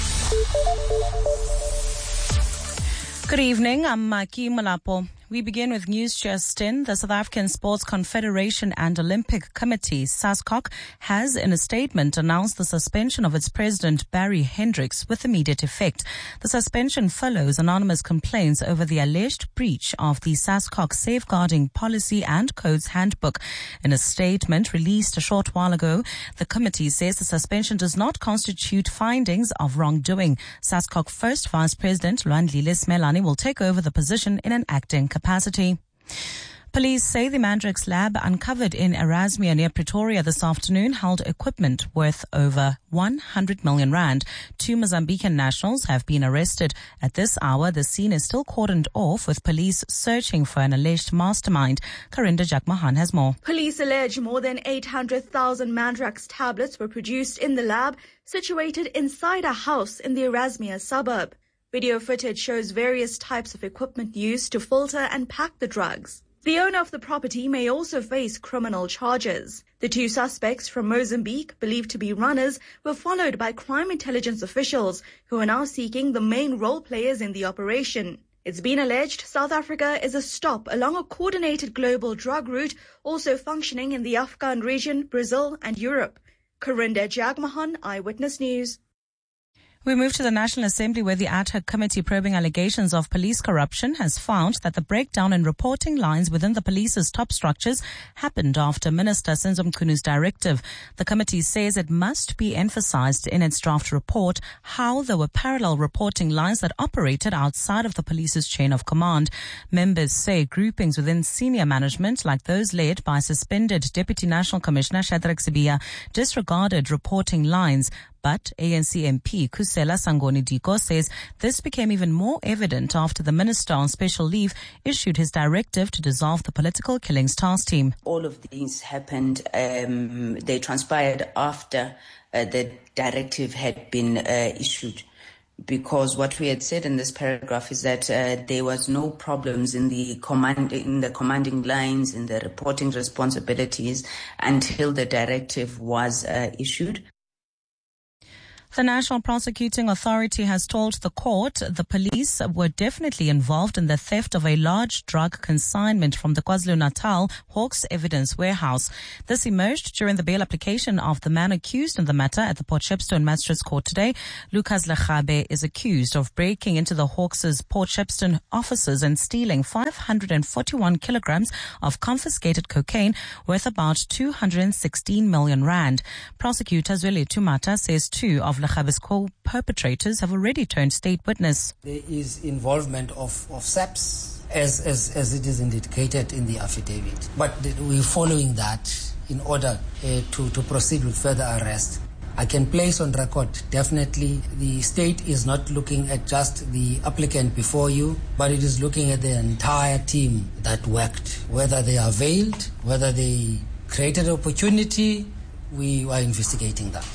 Good evening, I'm Maki Malapo. We begin with News Just In. The South African Sports Confederation and Olympic Committee, SASCOC, has in a statement announced the suspension of its president, Barry Hendricks, with immediate effect. The suspension follows anonymous complaints over the alleged breach of the SASCOC Safeguarding Policy and Codes Handbook. In a statement released a short while ago, the committee says the suspension does not constitute findings of wrongdoing. SASCOC First Vice President Lwandlile Smelane will take over the position in an acting capacity. Police say the Mandrix lab uncovered in Erasmia near Pretoria this afternoon held equipment worth over one hundred million rand. Two Mozambican nationals have been arrested. At this hour, the scene is still cordoned off with police searching for an alleged mastermind. Karinda Jagmahan has more. Police allege more than eight hundred thousand Mandrax tablets were produced in the lab situated inside a house in the Erasmia suburb. Video footage shows various types of equipment used to filter and pack the drugs. The owner of the property may also face criminal charges. The two suspects from Mozambique, believed to be runners, were followed by crime intelligence officials who are now seeking the main role players in the operation. It's been alleged South Africa is a stop along a coordinated global drug route also functioning in the Afghan region, Brazil and Europe. Karinda Jagmahan, Eyewitness News. We move to the National Assembly, where the ad hoc committee probing allegations of police corruption has found that the breakdown in reporting lines within the police's top structures happened after Minister Senzo Mkhunu's directive. The committee says it must be emphasized in its draft report how there were parallel reporting lines that operated outside of the police's chain of command. Members say groupings within senior management, like those led by suspended Deputy National Commissioner Shadrack Sibiya, disregarded reporting lines. But A N C M P Khusela Sangoni Diko says this became even more evident after the minister on special leave issued his directive to dissolve the political killings task team. All of these happened, um, they transpired after uh, the directive had been uh, issued. because what we had said in this paragraph is that uh, there was no problems in the command, in the commanding lines, in the reporting responsibilities until the directive was uh, issued. The National Prosecuting Authority has told the court the police were definitely involved in the theft of a large drug consignment from the KwaZulu-Natal Hawks Evidence Warehouse. This emerged during the bail application of the man accused in the matter at the Port Shepstone Magistrates Court today. Lucas Lechabe is accused of breaking into the Hawks' Port Shepstone offices and stealing five hundred forty-one kilograms of confiscated cocaine worth about two hundred sixteen million rand. Prosecutor Zweli Tumata says two of Lechabe's co-perpetrators have already turned state witness. There is involvement of, of S A Ps as, as, as it is indicated in the affidavit. But we're following that in order uh, to, to proceed with further arrest. I can place on record, definitely, the state is not looking at just the applicant before you, but it is looking at the entire team that worked. Whether they are veiled, whether they created opportunity, we are investigating that.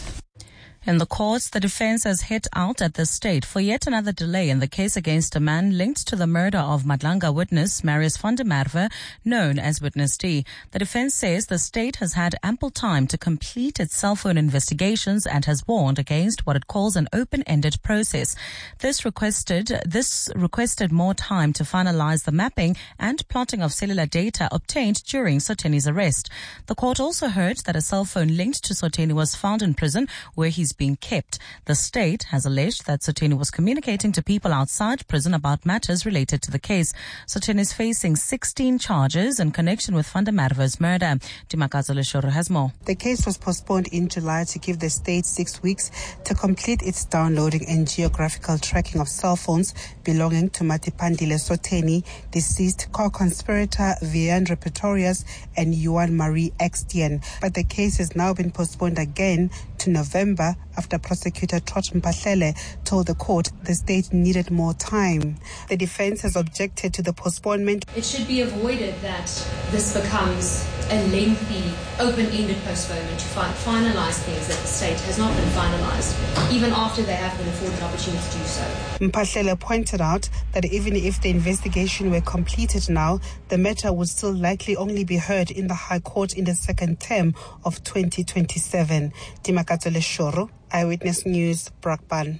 In the courts, the defense has hit out at the state for yet another delay in the case against a man linked to the murder of Madlanga witness Marius van der Merwe, known as Witness D. The defense says the state has had ample time to complete its cell phone investigations and has warned against what it calls an open-ended process. This requested, this requested more time to finalize the mapping and plotting of cellular data obtained during Sotheni's arrest. The court also heard that a cell phone linked to Sotheni was found in prison where he's being kept. The state has alleged that Sotheni was communicating to people outside prison about matters related to the case. Sotheni is facing sixteen charges in connection with van der Merwe's murder. Dimakazo Leshoro has more. The case was postponed in July to give the state six weeks to complete its downloading and geographical tracking of cell phones belonging to Matipandile Sotheni, deceased co-conspirator Viandre Pretorius and Yuan Marie Extien. But the case has now been postponed again to November after prosecutor Trot Mpahlele told the court the state needed more time. The defense has objected to the postponement. It should be avoided that this becomes a lengthy, open-ended postponement to fi- finalise things that the state has not been finalised, even after they have been afforded an opportunity to do so. Mpahlele pointed out that even if the investigation were completed now, the matter would still likely only be heard in the High Court in the second term of twenty twenty-seven. Dimakato Leshoro, Eyewitness News, Brakpan.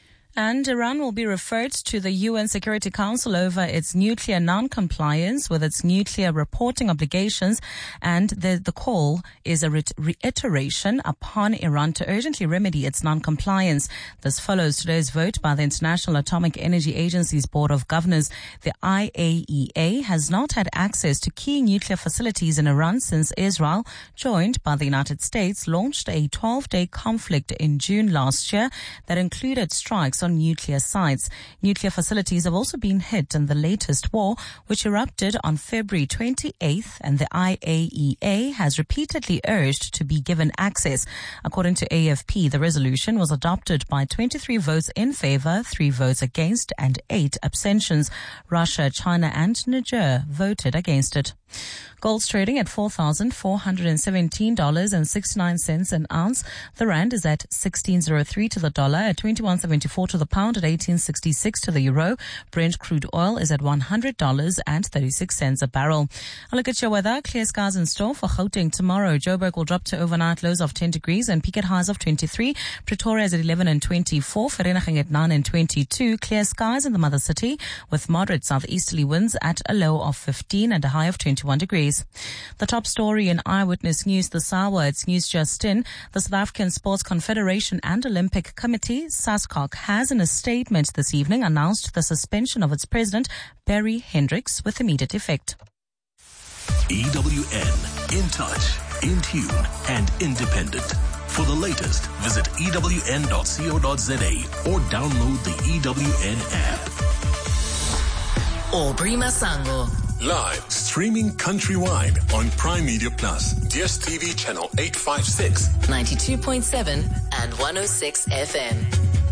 And Iran will be referred to the U N Security Council over its nuclear non-compliance with its nuclear reporting obligations, and the, the call is a re- reiteration upon Iran to urgently remedy its non-compliance. This follows today's vote by the International Atomic Energy Agency's Board of Governors. The I A E A has not had access to key nuclear facilities in Iran since Israel, joined by the United States, launched a twelve-day conflict in June last year that included strikes on nuclear sites. Nuclear facilities have also been hit in the latest war, which erupted on February twenty-eighth, and the I A E A has repeatedly urged to be given access. According to A F P, the resolution was adopted by twenty-three votes in favor, three votes against, and eight abstentions. Russia, China, and Niger voted against it. Gold's trading at four thousand four hundred seventeen dollars and sixty-nine cents an ounce. The rand is at sixteen oh three to the dollar, at twenty-one seventy-four to the pound, at eighteen sixty-six to the euro. Brent crude oil is at one hundred dollars and thirty-six cents a barrel. A look at your weather. Clear skies in store for Gauteng tomorrow. Joburg will drop to overnight lows of ten degrees and peak at highs of twenty-three. Pretoria is at eleven and twenty-four. Vereeniging at nine and twenty-two. Clear skies in the mother city with moderate southeasterly winds at a low of fifteen and a high of twenty-one degrees. The top story in Eyewitness News this hour, it's News Just In. The South African Sports Confederation and Olympic Committee, SASCOC, has in a statement this evening announced the suspension of its president, Barry Hendricks, with immediate effect. E W N, in touch, in tune, and independent. For the latest, visit E W N dot co dot za or download the E W N app. Aubrey Masango. Live, streaming countrywide on Prime Media Plus, D S T V channel eight fifty-six, ninety-two point seven and one oh six F M.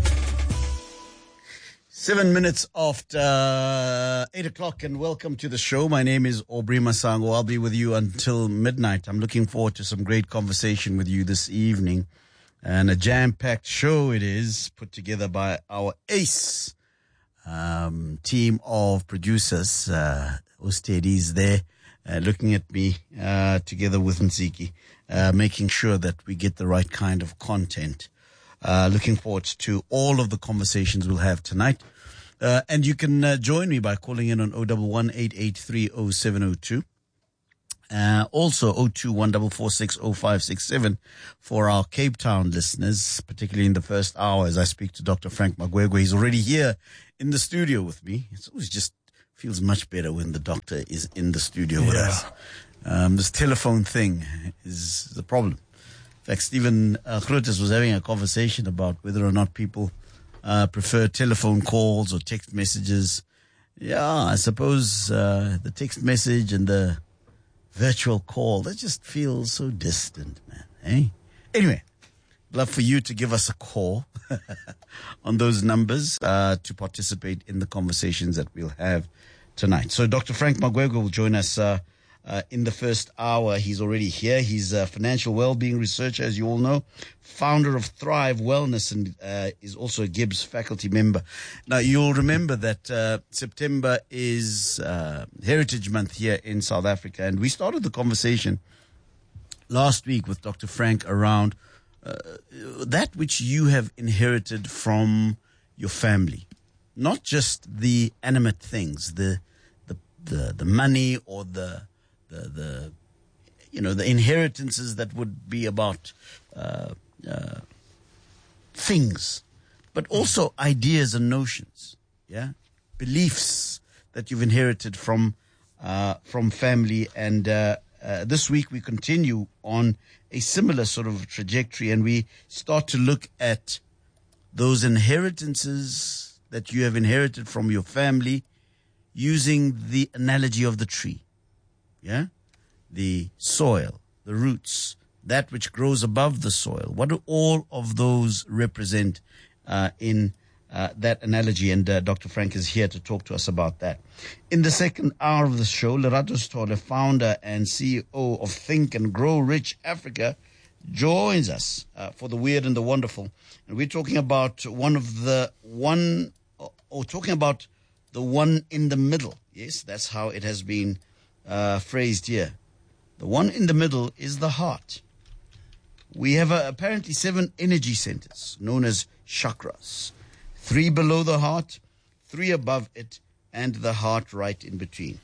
Seven minutes after uh, eight o'clock, and welcome to the show. My name is Aubrey Masango. I'll be with you until midnight. I'm looking forward to some great conversation with you this evening. And a jam-packed show it is, put together by our ace um, team of producers. Uh, Ustedi's there, uh, looking at me uh, together with Nziki, uh, making sure that we get the right kind of content. Uh, looking forward to all of the conversations we'll have tonight. Uh, and you can uh, join me by calling in on oh one one, eight eight three, oh seven oh two. Uh, also oh two one four four six oh five six seven for our Cape Town listeners, particularly in the first hour as I speak to Doctor Frank Magwegwe. He's already here in the studio with me. It's always just feels much better when the doctor is in the studio yeah. with us. Um, this telephone thing is the problem. In fact, Stephen uh, Groothuis was having a conversation about whether or not people uh, prefer telephone calls or text messages. Yeah, I suppose uh, the text message and the virtual call, that just feels so distant, man. Eh? Anyway, love for you to give us a call on those numbers uh, to participate in the conversations that we'll have tonight. So Doctor Frank Magwegwe will join us uh, uh, in the first hour. He's already here. He's a financial well-being researcher, as you all know, founder of Thrive Wellness, and uh, is also a Gibbs faculty member. Now, you'll remember that uh, September is uh, Heritage Month here in South Africa, and we started the conversation last week with Doctor Frank around uh, that which you have inherited from your family. Not just the animate things, the the the, the money or the, the the you know the inheritances that would be about uh, uh, things, but also ideas and notions, yeah, beliefs that you've inherited from uh, from family. And uh, uh, this week we continue on a similar sort of trajectory, and we start to look at those inheritances that you have inherited from your family using the analogy of the tree. Yeah? The soil, the roots, that which grows above the soil. What do all of those represent uh, in uh, that analogy? And uh, Doctor Frank is here to talk to us about that. In the second hour of the show, Lerato Sithole, founder and C E O of Think and Grow Rich Africa, joins us uh, for the weird and the wonderful. And we're talking about one of the one... or talking about the one in the middle. Yes, that's how it has been uh, phrased here. The one in the middle is the heart. We have uh, apparently seven energy centers known as chakras. Three below the heart, three above it, and the heart right in between.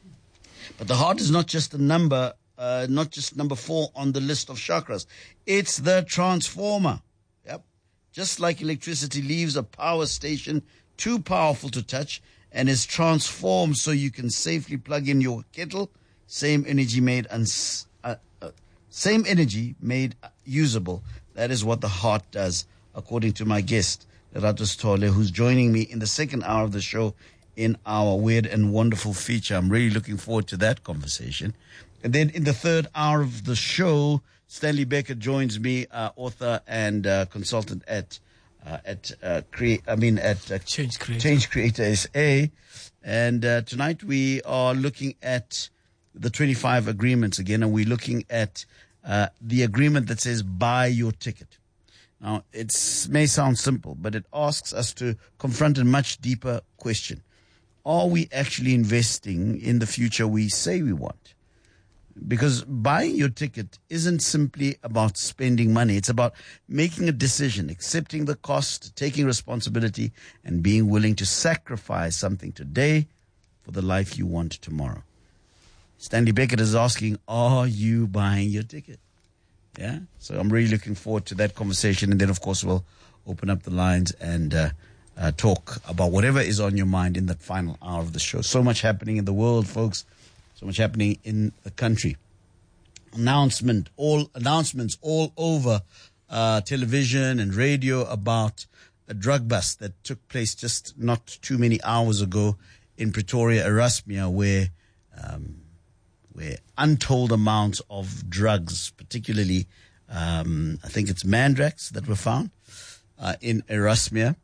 But the heart is not just a number, uh, not just number four on the list of chakras. It's the transformer. Yep. Just like electricity leaves a power station too powerful to touch and is transformed so you can safely plug in your kettle, same energy made uns- uh, uh, same energy made usable. That is what the heart does, according to my guest, Lerato Sithole, who's joining me in the second hour of the show in our weird and wonderful feature. I'm really looking forward to that conversation. And then in the third hour of the show, Stanley Becker joins me, uh, author and uh, consultant at Uh, at uh, create, I mean at uh, Change Creator. Change Creator S A, and uh, tonight we are looking at the twenty-five agreements again, and we're looking at uh, the agreement that says buy your ticket. Now it may sound simple, but it asks us to confront a much deeper question: are we actually investing in the future we say we want? Because buying your ticket isn't simply about spending money. It's about making a decision, accepting the cost, taking responsibility, and being willing to sacrifice something today for the life you want tomorrow. Stanley Beckett is asking, are you buying your ticket? Yeah? So I'm really looking forward to that conversation. And then, of course, we'll open up the lines and uh, uh, talk about whatever is on your mind in that final hour of the show. So much happening in the world, folks. So much happening in the country. Announcement, all announcements all over uh, television and radio about a drug bust that took place just not too many hours ago in Pretoria, Erasmia, where um, where untold amounts of drugs, particularly um, I think it's Mandrax, that were found uh, in Erasmia.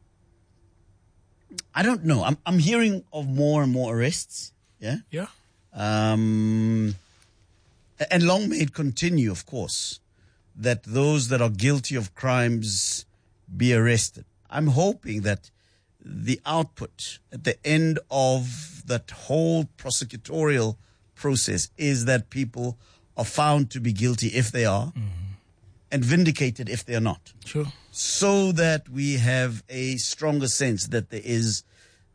I don't know. I'm I'm hearing of more and more arrests. Yeah. Yeah. Um, and long may it continue, of course. that those that are guilty of crimes be arrested. I'm hoping that the output at the end of that whole prosecutorial process is that people are found to be guilty if they are, mm-hmm. and vindicated if they are not. Sure. So that we have a stronger sense that there is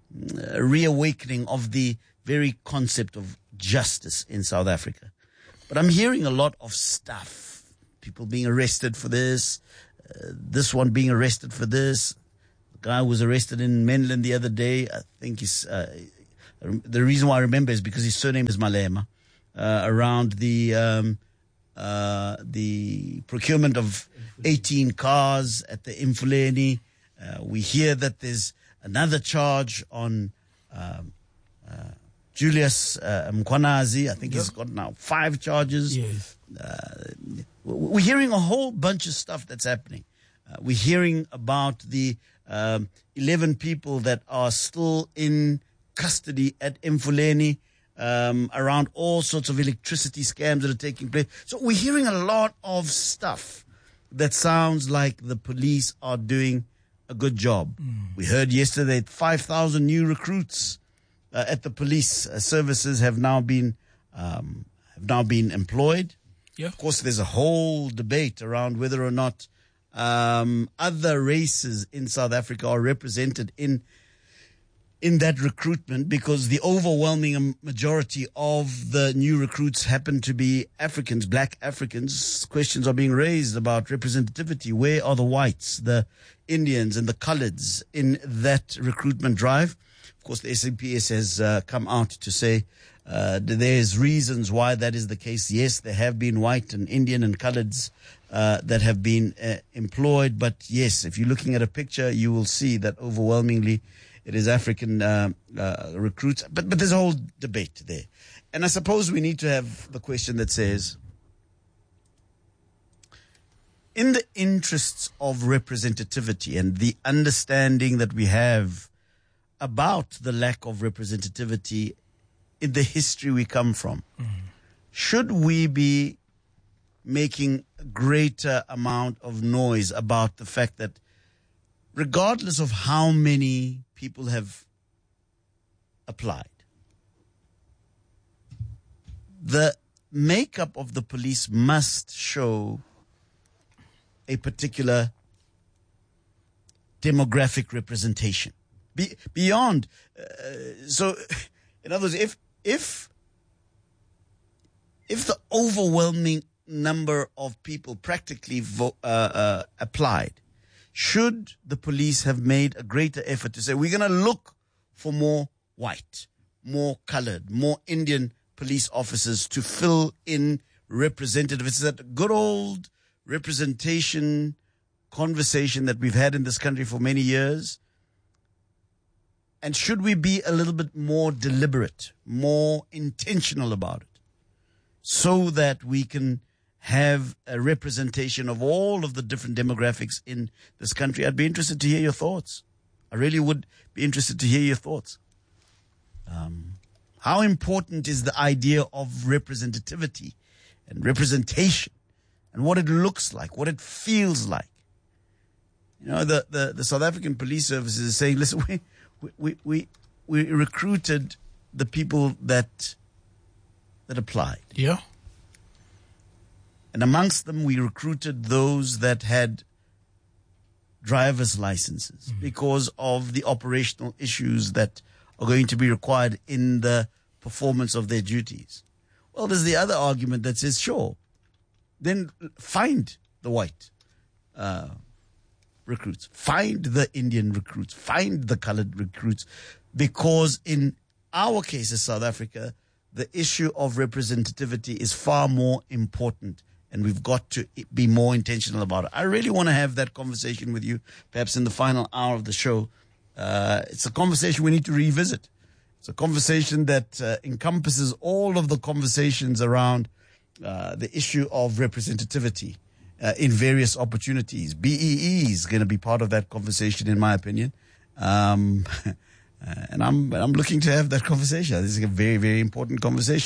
a reawakening of the very concept of justice in South Africa. But I'm hearing a lot of stuff. People being arrested for this, uh, this one being arrested for this. The guy was arrested in Menlyn the other day. I think he's, uh, the reason why I remember is because his surname is Malema, uh, around the, um, uh, the procurement of eighteen cars at the Imfuleni. Uh, we hear that there's another charge on, um, uh, Julius uh, Mkwanazi. I think yep. he's got now five charges. Yes. Uh, we're hearing a whole bunch of stuff that's happening. Uh, we're hearing about the um, eleven people that are still in custody at Imfuleni, um, around all sorts of electricity scams that are taking place. So we're hearing a lot of stuff that sounds like the police are doing a good job. Mm. We heard yesterday that five thousand new recruits uh, at the police uh, services have now been um, have now been employed. Yeah. Of course, there's a whole debate around whether or not um, other races in South Africa are represented in in that recruitment, because the overwhelming majority of the new recruits happen to be Africans, black Africans. Questions are being raised about representativity. Where are the whites, the Indians, and the coloreds in that recruitment drive? Of course, the S A P S has uh, come out to say uh, there's reasons why that is the case. Yes, there have been white and Indian and coloreds uh, that have been uh, employed. But yes, if you're looking at a picture, you will see that overwhelmingly it is African uh, uh, recruits. But, but there's a whole debate there. And I suppose we need to have the question that says, in the interests of representativity and the understanding that we have about the lack of representativity in the history we come from, mm-hmm. should we be making a greater amount of noise about the fact that regardless of how many people have applied, the makeup of the police must show a particular demographic representation? Be, beyond, uh, so, in other words, if if if the overwhelming number of people practically vo- uh, uh, applied, should the police have made a greater effort to say, we're going to look for more white, more colored, more Indian police officers to fill in representatives? It's that good old representation conversation that we've had in this country for many years. And should we be a little bit more deliberate, more intentional about it, so that we can have a representation of all of the different demographics in this country? I'd be interested to hear your thoughts. I really would be interested to hear your thoughts. Um, how important is the idea of representativity and representation and what it looks like, what it feels like? You know, the, the, the South African Police Service is saying, listen, we, we, we, we recruited the people that, that applied. Yeah. And amongst them, we recruited those that had driver's licenses mm-hmm. because of the operational issues that are going to be required in the performance of their duties. Well, there's the other argument that says, sure, then find the white uh, recruits, find the Indian recruits, find the colored recruits, because in our case as South Africa, the issue of representativity is far more important. And we've got to be more intentional about it. I really want to have that conversation with you, perhaps in the final hour of the show. Uh, it's a conversation we need to revisit. It's a conversation that uh, encompasses all of the conversations around uh, the issue of representativity uh, in various opportunities. B E E is going to be part of that conversation, in my opinion. Um, and I'm I'm looking to have that conversation. This is a very, very important conversation.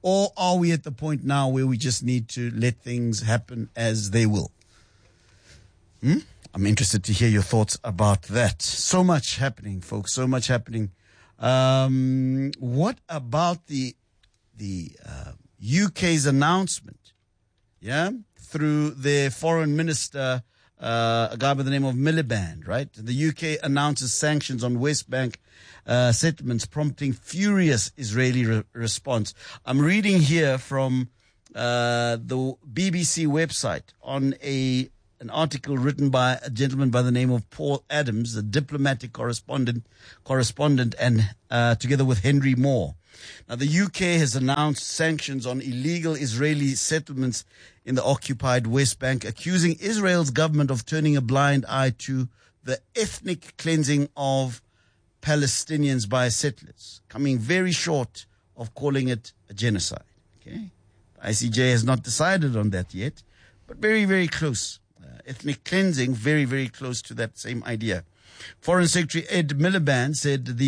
Or are we at the point now where we just need to let things happen as they will? Hmm? I'm interested to hear your thoughts about that. So much happening, folks. So much happening. Um, what about the the uh, U K's announcement? Yeah, through their foreign minister, uh, a guy by the name of Miliband, right? The U K announces sanctions on West Bank uh, settlements, prompting furious Israeli re- response. I'm reading here from uh, the B B C website on a an article written by a gentleman by the name of Paul Adams, a diplomatic correspondent, correspondent, and uh, together with Henry Moore. Now, the U K has announced sanctions on illegal Israeli settlements in the occupied West Bank, accusing Israel's government of turning a blind eye to the ethnic cleansing of Palestinians by settlers, coming very short of calling it a genocide. Okay, the I C J has not decided on that yet, but very, very close. Ethnic cleansing, very, very close to that same idea. Foreign Secretary Ed Miliband said the